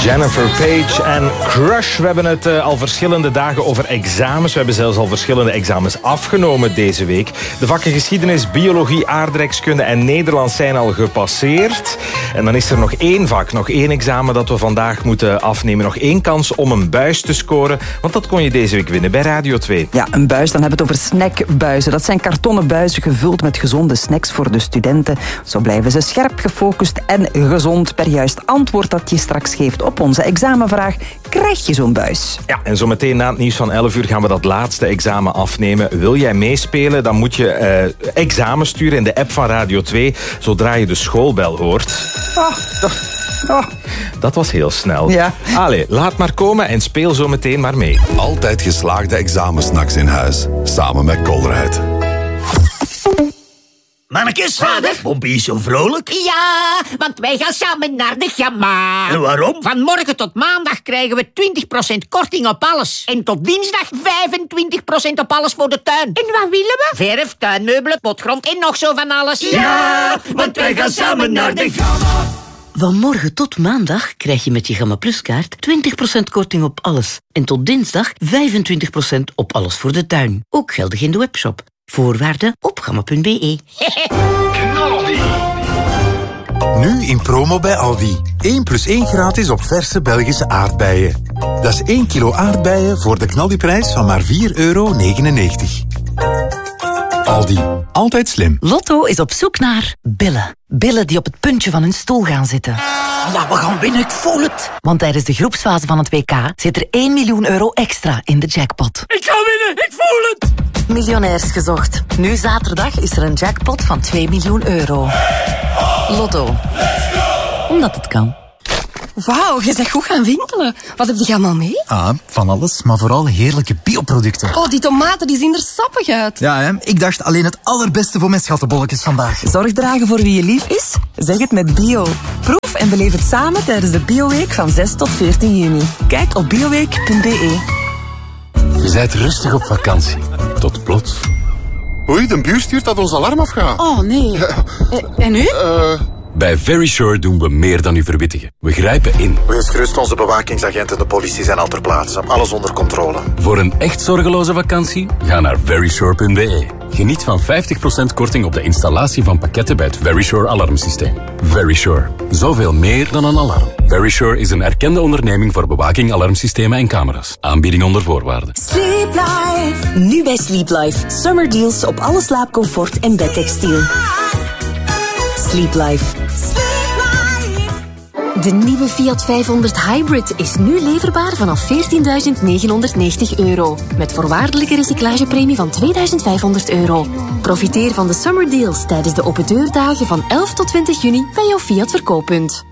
Jennifer Page en Crush. We hebben het al verschillende dagen over examens. We hebben zelfs al verschillende examens afgenomen deze week. De vakken geschiedenis, biologie, aardrijkskunde en Nederlands zijn al gepasseerd. En dan is er nog één vak, nog één examen dat we vandaag moeten afnemen. Nog één kans om een buis te scoren. Want dat kon je deze week winnen bij Radio 2. Ja, een buis, dan hebben we het over snackbuizen. Dat zijn kartonnen buizen gevuld met gezonde snacks voor de studenten. Zo blijven ze scherp, gefocust en gezond. Per juist antwoord dat je straks geeft op onze examenvraag, krijg je zo'n buis. Ja, en zometeen na het nieuws van 11 uur gaan we dat laatste examen afnemen. Wil jij meespelen, dan moet je examen sturen in de app van Radio 2, zodra je de schoolbel hoort. Dat was heel snel. Ja. Allee, laat maar komen en speel zo meteen maar mee. Altijd geslaagde examensnacks in huis. Samen met Colruyt. Mannekes, vader, Pompie is zo vrolijk. Ja, want wij gaan samen naar de Gamma. En waarom? Van morgen tot maandag krijgen we 20% korting op alles. En tot dinsdag 25% op alles voor de tuin. En wat willen we? Verf, tuinmeubelen, potgrond en nog zo van alles. Ja, want wij gaan samen naar de Gamma. Van morgen tot maandag krijg je met je Gamma Plus kaart 20% korting op alles. En tot dinsdag 25% op alles voor de tuin. Ook geldig in de webshop. Voorwaarden op gamma.be. Nu in promo bij Aldi. 1+1 gratis op verse Belgische aardbeien. Dat is 1 kilo aardbeien voor de knaldiprijs van maar €4,99. Aldi. Altijd slim. Lotto is op zoek naar billen. Billen die op het puntje van hun stoel gaan zitten. Ja, we gaan winnen, ik voel het. Want tijdens de groepsfase van het WK zit er €1 miljoen extra in de jackpot. Ik ga winnen, ik voel het. Miljonairs gezocht. Nu zaterdag is er een jackpot van €2 miljoen. Lotto. Omdat het kan. Wauw, je bent goed gaan winkelen. Wat heb je allemaal mee? Van alles, maar vooral heerlijke bioproducten. Oh, die tomaten die zien er sappig uit. Ja, hè? Ik dacht alleen het allerbeste voor mijn schattenbolletjes vandaag. Zorg dragen voor wie je lief is? Zeg het met bio. Proef en beleef het samen tijdens de Bioweek van 6 tot 14 juni. Kijk op bioweek.be. Je bent rustig op vakantie. Tot plots. Oei, de buur stuurt dat ons alarm afgaat. Oh, nee. En nu? Bij Verisure doen we meer dan u verwittigen. We grijpen in. Wees gerust, onze bewakingsagenten en de politie zijn al ter plaatse. Alles onder controle. Voor een echt zorgeloze vakantie, ga naar verisure.be. Geniet van 50% korting op de installatie van pakketten bij het Verisure alarmsysteem. Verisure. Zoveel meer dan een alarm. Verisure is een erkende onderneming voor bewaking, alarmsystemen en camera's. Aanbieding onder voorwaarden. Sleep Life. Nu bij Sleep Life. Summer deals op alle slaapcomfort en bedtextiel. Sleep Life. De nieuwe Fiat 500 Hybrid is nu leverbaar vanaf €14.990. Met voorwaardelijke recyclagepremie van €2.500. Profiteer van de summer deals tijdens de open deurdagen van 11 tot 20 juni bij jouw Fiat verkooppunt.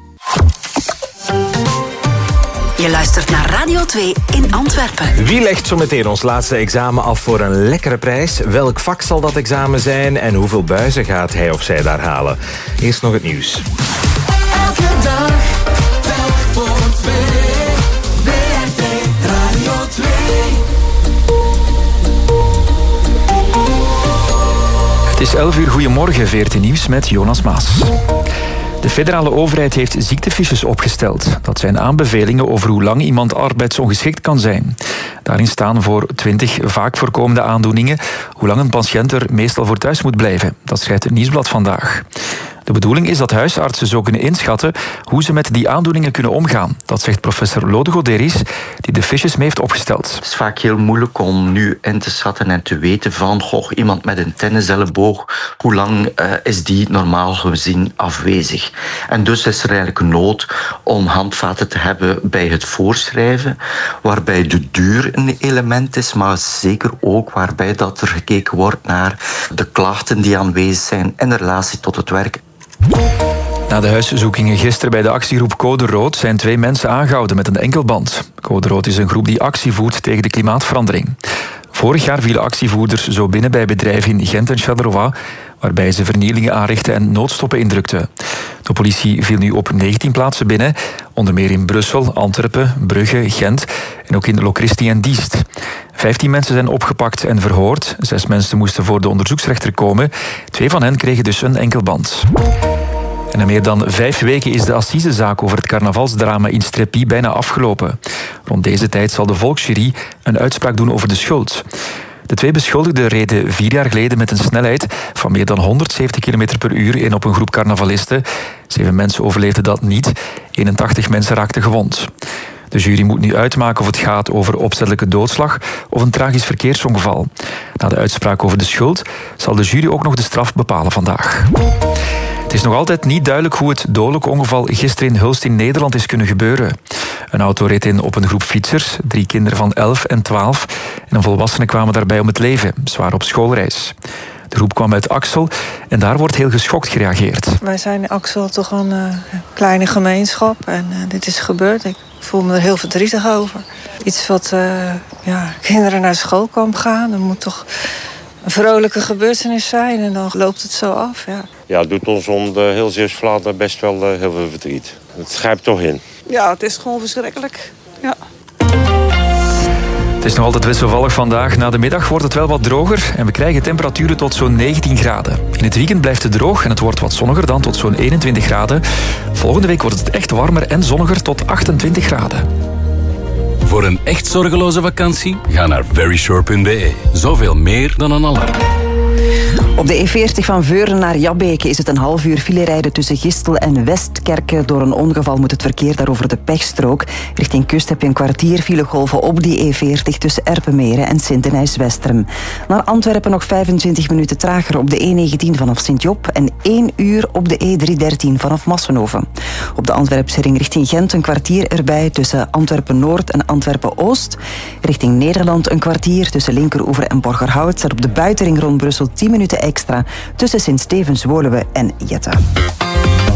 Je luistert naar Radio 2 in Antwerpen. Wie legt zo meteen ons laatste examen af voor een lekkere prijs? Welk vak zal dat examen zijn? En hoeveel buizen gaat hij of zij daar halen? Eerst nog het nieuws. Elke dag, telk voor twee. WRT Radio 2. Het is 11 uur, goedemorgen, VRT Nieuws met Jonas Maas. De federale overheid heeft ziektefiches opgesteld. Dat zijn aanbevelingen over hoe lang iemand arbeidsongeschikt kan zijn. Daarin staan voor 20 vaak voorkomende aandoeningen hoe lang een patiënt er meestal voor thuis moet blijven. Dat schrijft het Nieuwsblad vandaag. De bedoeling is dat huisartsen zo kunnen inschatten hoe ze met die aandoeningen kunnen omgaan. Dat zegt professor Lode Goderis, die de fiches mee heeft opgesteld. Het is vaak heel moeilijk om nu in te schatten en te weten van iemand met een tenniselleboog, hoe lang is die normaal gezien afwezig. En dus is er eigenlijk nood om handvaten te hebben bij het voorschrijven, waarbij de duur een element is, maar zeker ook waarbij dat er gekeken wordt naar de klachten die aanwezig zijn in relatie tot het werk. Na de huiszoekingen gisteren bij de actiegroep Code Rood zijn 2 mensen aangehouden met een enkelband. Code Rood is een groep die actie voert tegen de klimaatverandering. Vorig jaar vielen actievoerders zo binnen bij bedrijven in Gent en Charleroi, waarbij ze vernielingen aanrichtten en noodstoppen indrukten. De politie viel nu op 19 plaatsen binnen, onder meer in Brussel, Antwerpen, Brugge, Gent en ook in Locristi en Diest. 15 mensen zijn opgepakt en verhoord. 6 mensen moesten voor de onderzoeksrechter komen. 2 van hen kregen dus een enkelband. En na meer dan 5 weken is de assisezaak over het carnavalsdrama in Streppy bijna afgelopen. Rond deze tijd zal de volksjury een uitspraak doen over de schuld. De 2 beschuldigden reden 4 jaar geleden met een snelheid van meer dan 170 km per uur in op een groep carnavalisten. 7 mensen overleefden dat niet. 81 mensen raakten gewond. De jury moet nu uitmaken of het gaat over opzettelijke doodslag of een tragisch verkeersongeval. Na de uitspraak over de schuld zal de jury ook nog de straf bepalen vandaag. Het is nog altijd niet duidelijk hoe het dodelijk ongeval gisteren in Hulst in Nederland is kunnen gebeuren. Een auto reed in op een groep fietsers, 3 kinderen van 11 en 12... en een volwassene kwamen daarbij om het leven. Ze waren op schoolreis. De groep kwam uit Axel en daar wordt heel geschokt gereageerd. Wij zijn in Axel toch een kleine gemeenschap en dit is gebeurd. Ik voel me er heel verdrietig over. Iets wat kinderen naar school kan gaan. Er moet toch een vrolijke gebeurtenis zijn en dan loopt het zo af. Ja, het doet ons om de heel Zeeuws-Vlaanderen best wel heel veel verdriet. Het grijpt toch in. Ja, het is gewoon verschrikkelijk. Ja. Het is nog altijd wisselvallig vandaag. Na de middag wordt het wel wat droger en we krijgen temperaturen tot zo'n 19 graden. In het weekend blijft het droog en het wordt wat zonniger dan tot zo'n 21 graden. Volgende week wordt het echt warmer en zonniger tot 28 graden. Voor een echt zorgeloze vakantie? Ga naar verysure.be. Zoveel meer dan een alarm. Op de E40 van Veuren naar Jabbeke is het een half uur filerijden tussen Gistel en Westkerke. Door een ongeval moet het verkeer daar over de pechstrook. Richting kust heb je een kwartier filegolven op die E40 tussen Erpenmeren en Sint-Denijs-Westerem. Naar Antwerpen nog 25 minuten trager op de E19 vanaf Sint-Job en 1 uur op de E313 vanaf Massenhoven. Op de Antwerpse ring richting Gent een kwartier erbij tussen Antwerpen-Noord en Antwerpen-Oost. Richting Nederland een kwartier tussen Linkeroever en Borgerhout. En op de buitenring rond Brussel 10 minuten extra tussen Sint-Stevens, Woluwe en Jette.